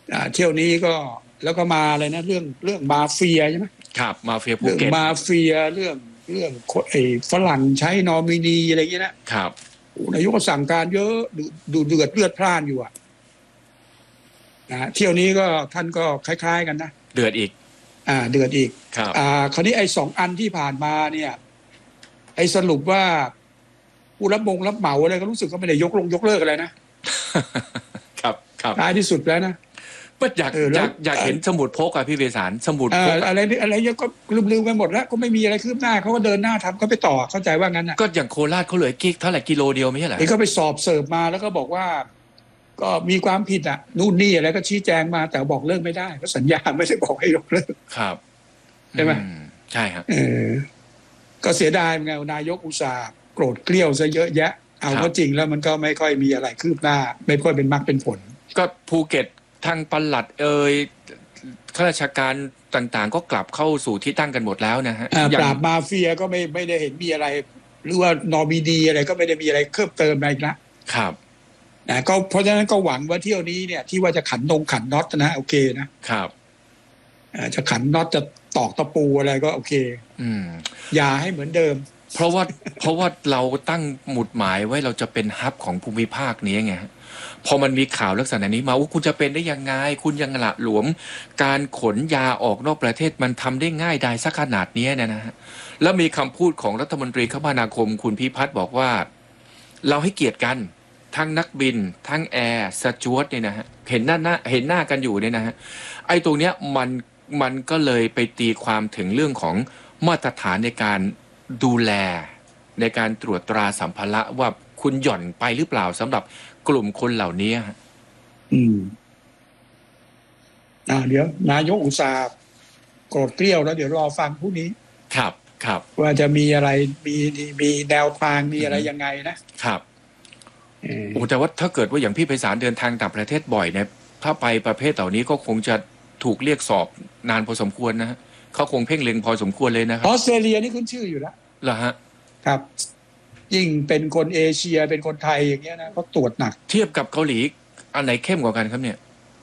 เที่ยวนี้ก็แล้วก็มาอะไรนะเรื่องมาเฟียใช่ไหมครับมาเฟียภูเรื่องเก็ตมาเฟียเรื่องไอ้ฝรั่งใช้นอมินีอะไรเงี้ยนะครับโอ้นายกก็สั่งการเยอะดูเดือดเลือดพล่านอยู่อะนะเที่ยวนี้ก็ท่านก็คล้ายๆกันนะเดือดอีกเดือดอีกครับคราวนี้ไอ้2 อันที่ผ่านมาเนี่ยไอ้สรุปว่าผู้รับเหมาอะไรก็รู้สึกก็ไม่ได้ยกเลิกอะไรนะครับครับท้ายที่สุดแล้วนะก็อยากแล้วอยากเห็นสมุดพกอะพี่เวสารสมุดพกอะอะไรเยอะก็ลืมไปหมดแล้วก็ไม่มีอะไรคืบหน้าเขาก็เดินหน้าทำก็ไปต่อเข้าใจว่างั้นอ่ะก็อย่างโคราชเขาเหลือกิ๊กเท่าไหร่กิโลเดียวไม่ใช่เหรอนี่ก็ไปสอบเสิร์ฟมาแล้วก็บอกว่าก็มีความผิดอ่ะนู่นนี่อะไรก็ชี้แจงมาแต่บอกเลิกไม่ได้เพราะสัญญาไม่ได้บอกให้ยกเลิกครับใช่ไหมใช่ครับก็เสียดายไงนายกอุตส่าห์โกรธเกลี้ยวซะเยอะแยะเอาก็จริงแล้วมันก็ไม่ค่อยมีอะไรคืบหน้าไม่ค่อยเป็นมรรคเป็นผลก็ภูเก็ตทางปลัดข้าราชการต่างๆก็กลับเข้าสู่ที่ตั้งกันหมดแล้วนะฮะปราบมาเฟียก็ไม่ได้เห็นมีอะไรหรือว่านอมินีอะไรก็ไม่ได้มีอะไรเพิ่มเติมอะไรอีกละครับก็เพราะฉะนั้นก็หวังว่าเที่ยวนี้เนี่ยที่ว่าจะขันน็อตนะโอเคนะครับจะขันน็อตจะตอกตะปูอะไรก็โอเคอย่าให้เหมือนเดิมเพราะว่าเราตั้งหมุดหมายไว้เราจะเป็นฮับของภูมิภาคนี้ไงพอมันมีข่าวลักษณะนี้มาว่าคุณจะเป็นได้ยังไงคุณยังละหลวมการขนยาออกนอกประเทศมันทำได้ง่ายได้สักขนาดนี้นะฮะแล้วมีคำพูดของรัฐมนตรีคมนาคมคุณพิพัฒน์บอกว่าเราให้เกียรติกันทั้งนักบินทั้งแอร์สจ๊วตเนี่ยนะฮะเห็นหน้ากันอยู่เนี่ยนะฮะไอ้ตรงเนี้ยมันก็เลยไปตีความถึงเรื่องของมาตรฐานในการดูแลในการตรวจตราสัมภาระว่าคุณหย่อนไปหรือเปล่าสำหรับกลุ่มคนเหล่านี้เดี๋ยวนายกอุตสาห์โกรธเกรี้ยวแล้วเดี๋ยวรอฟังพรุ่งนี้ครับว่าจะมีอะไรมีแนวทางมีอะไรยังไงนะครับโอ้แต่ว่าถ้าเกิดว่าอย่างพี่ไพศาลเดินทางต่างประเทศบ่อยเนี่ยถ้าไปประเภทเหล่านี้ก็คงจะถูกเรียกสอบนานพอสมควรนะฮะเขาคงเพ่งเล็งพอสมควรเลยนะครับออสเตรเลียนี่ขึ้นชื่ออยู่แล้วเหรอฮะครับยิ่งเป็นคนเอเชียเป็นคนไทยอย่างเงี้ยนะเขาตรวจหนักเทียบกับเกาหลีอันไหนเข้มกว่ากันครับเนี่ย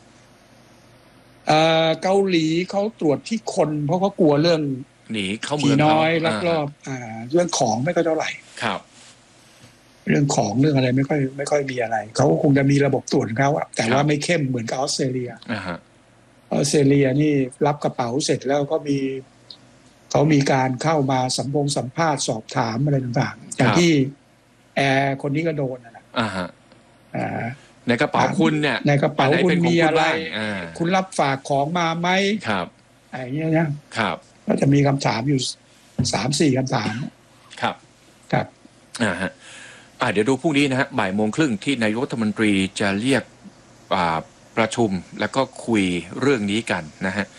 เกาหลีเขาตรวจที่คนเพราะเขากลัวเรื่องหนีเข้าเมืองน้อยลักลอบเรื่องของไม่ค่อยเท่าไหร่ครับเรื่องของเรื่องอะไรไม่ค่อยมีอะไรเขาคงจะมีระบบตรวจของเขาแต่ว่าไม่เข้มเหมือนกับออสเตรเลียออสเตรเลียนี่รับกระเป๋าเสร็จแล้วก็เขามีการเข้ามาสัมภาษณ์สอบถามอะไรต่างๆอย่างที่แอร์คนนี้ก็โดนนะในกระเป๋าคุณเนี่ยในกระเป๋าคุณมีอะไรคุณรับฝากของมาไหมครับอะไรเงี้ยนะครับก็จะมีคำถามอยู่3-4คำถามครับเดี๋ยวดูพรุ่งนี้นะฮะ13:30ที่นายกรัฐมนตรีจะเรียกประชุมแล้วก็คุยเรื่องนี้กันนะฮะ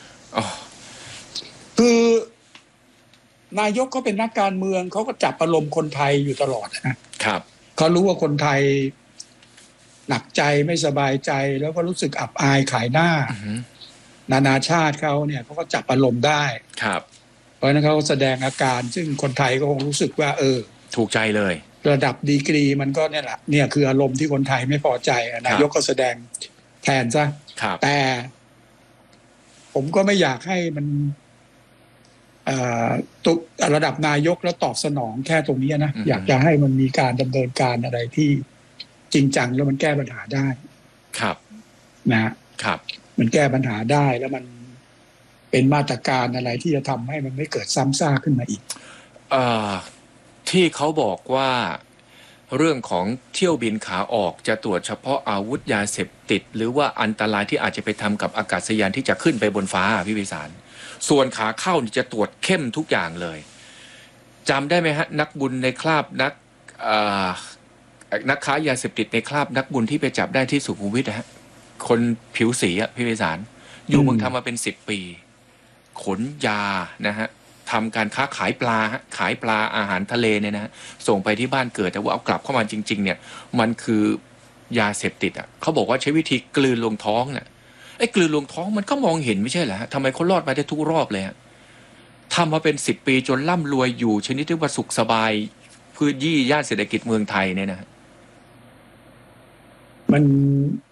คือนายกเขาเป็นนักการเมืองเขาก็จับอารมณ์คนไทยอยู่ตลอดนะครับเขารู้ว่าคนไทยหนักใจไม่สบายใจแล้วก็รู้สึกอับอายขายหน้านานาชาติเขาเนี่ยเขาก็จับอารมณ์ได้ครับเพราะนั้นเขาแสดงอาการซึ่งคนไทยก็คงรู้สึกว่าถูกใจเลยระดับดีกรีมันก็เนี่ยแหละเนี่ยคืออารมณ์ที่คนไทยไม่พอใจนายกก็แสดงแทนซะแต่ผมก็ไม่อยากให้มันตุระดับนายกแล้วตอบสนองแค่ตรงนี้นะอยากจะให้มันมีการดำเนินการอะไรที่จริงจังแล้วมันแก้ปัญหาได้ครับนะครับมันแก้ปัญหาได้แล้วมันเป็นมาตรการอะไรที่จะทำให้มันไม่เกิดซ้ำซากขึ้นมาอีกที่เขาบอกว่าเรื่องของเที่ยวบินขาออกจะตรวจเฉพาะอาวุธยาเสพติดหรือว่าอันตรายที่อาจจะไปทำกับอากาศยานที่จะขึ้นไปบนฟ้าพี่วิสารส่วนขาเข้าจะตรวจเข้มทุกอย่างเลยจำได้ไหมฮะนักบุญในคราบนักค้ายาเสพติดในคราบนักบุญที่ไปจับได้ที่สุขุมวิทนะฮะคนผิวสีพี่วิสารอยู่เมืองทำมาเป็น10 ปีขนยานะฮะทำการค้าขายปลาอาหารทะเลเนี่ยนะส่งไปที่บ้านเกิดแต่ว่าเอากลับเข้ามาจริงๆเนี่ยมันคือยาเสพติดเขาบอกว่าใช้วิธีกลืนลงท้องเนี่ยไอ้กลืนลงท้องมันก็มองเห็นไม่ใช่เหรอฮะทำไมเขารอดมาได้ทุกรอบเลยฮะทำมาเป็น10 ปีจนร่ำรวยอยู่ชนิดที่ว่าสุขสบายพื้นที่ย่านเศรษฐกิจเมืองไทยเนี่ยนะมัน